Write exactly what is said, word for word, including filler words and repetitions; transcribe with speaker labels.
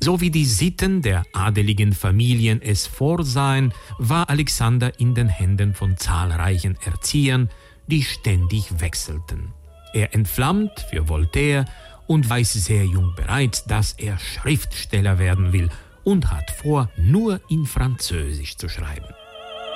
Speaker 1: So wie die Sitten der adeligen Familien es vorsahen, war Alexander in den Händen von zahlreichen Erziehern, die ständig wechselten. Er entflammt für Voltaire und weiß sehr jung bereits, dass er Schriftsteller werden will und hat vor, nur in Französisch zu schreiben.